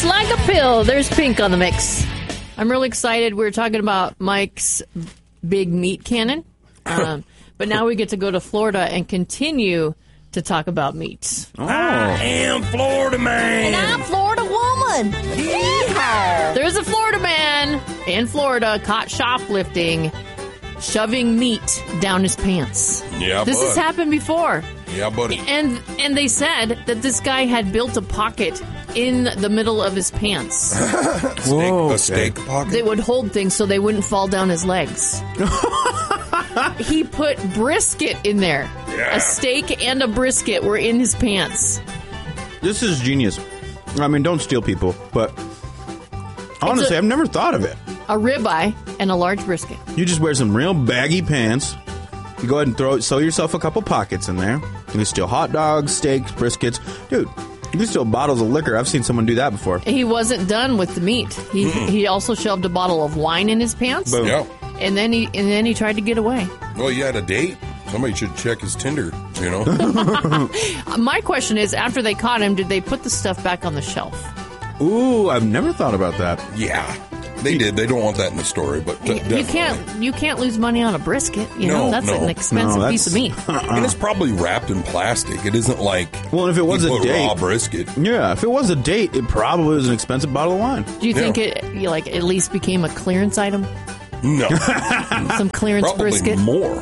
Just like a pill. There's Pink on the mix. I'm really excited. We were talking about Mike's big meat cannon. But now we get to go to Florida and continue to talk about meats. Oh. I am Florida man. And I'm Florida woman. Yeehaw. There's a Florida man in Florida caught shoplifting, shoving meat down his pants. Yeah, this has happened before. Yeah, buddy. And they said that this guy had built a pocket in the middle of his pants. A steak pocket? That would hold things so they wouldn't fall down his legs. He put brisket in there. Yeah. A steak and a brisket were in his pants. This is genius. I mean, don't steal people, but honestly, I've never thought of it. A ribeye and a large brisket. You just wear some real baggy pants. You go ahead and sew yourself a couple pockets in there. You can steal hot dogs, steaks, briskets. Dude, you can steal bottles of liquor. I've seen someone do that before. He wasn't done with the meat. He also shoved a bottle of wine in his pants. Boom. Yeah. And then he tried to get away. Well, you had a date. Somebody should check his Tinder, you know? My question is, after they caught him, did they put the stuff back on the shelf? Ooh, I've never thought about that. Yeah. They did. They don't want that in the story, but You can't lose money on a brisket. You know, that's an expensive piece of meat. And it's probably wrapped in plastic. It isn't like if it was a date, raw brisket. Yeah, if it was a date, it probably was an expensive bottle of wine. Do you think it at least became a clearance item? No. Some clearance probably brisket? More.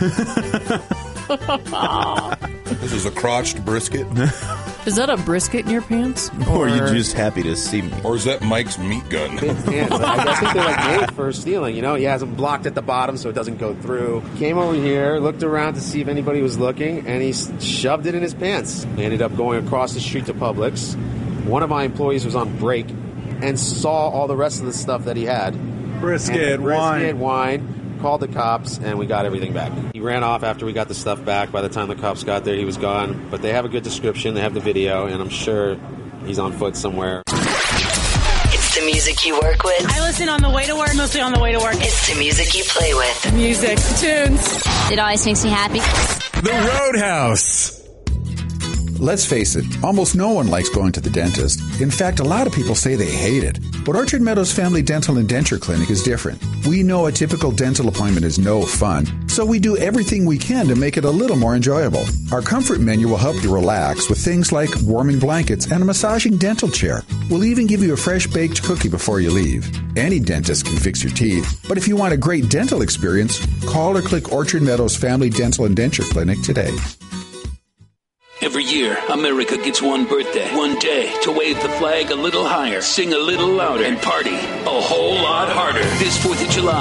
This is a crotched brisket. Is that a brisket in your pants? Or are you just happy to see me? Or is that Mike's meat gun? Big pants. I think they're like made for stealing. You know, he has them blocked at the bottom so it doesn't go through. Came over here, looked around to see if anybody was looking, and he shoved it in his pants. He ended up going across the street to Publix. One of my employees was on break and saw all the rest of the stuff that he had. Brisket, wine. Called the cops, and we got everything back. He ran off after we got the stuff back. By the time the cops got there, he was gone. But they have a good description. They have the video, and I'm sure he's on foot somewhere. It's the music you work with. I listen on the way to work, mostly on the way to work. It's the music you play with. Music, tunes. It always makes me happy. The Roadhouse. Let's face it, almost no one likes going to the dentist. In fact, a lot of people say they hate it. But Orchard Meadows Family Dental and Denture Clinic is different. We know a typical dental appointment is no fun, so we do everything we can to make it a little more enjoyable. Our comfort menu will help you relax with things like warming blankets and a massaging dental chair. We'll even give you a fresh baked cookie before you leave. Any dentist can fix your teeth, but if you want a great dental experience, call or click Orchard Meadows Family Dental and Denture Clinic today. Every year, America gets one birthday, one day to wave the flag a little higher, sing a little louder, and party a whole lot harder. This 4th of July,